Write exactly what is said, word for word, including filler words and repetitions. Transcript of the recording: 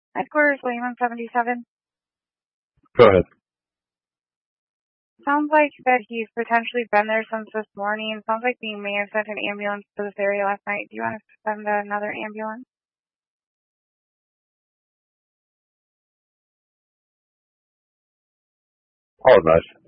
Headquarters, William seventy-seven. Go ahead. Sounds like that he's potentially been there since this morning. Sounds like we may have sent an ambulance to this area last night. Do you want us to send another ambulance? Apologize.